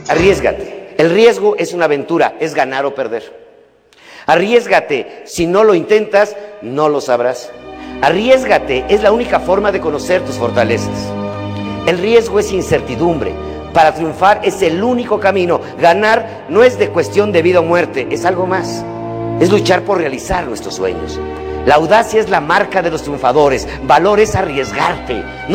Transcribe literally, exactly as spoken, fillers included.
Arriésgate. El riesgo es una aventura, es ganar o perder. Arriésgate. Si no lo intentas, no lo sabrás. Arriésgate. Es la única forma de conocer tus fortalezas. El riesgo es incertidumbre. Para triunfar es el único camino. Ganar no es de cuestión de vida o muerte, es algo más. Es luchar por realizar nuestros sueños. La audacia es la marca de los triunfadores. Valor es arriesgarte.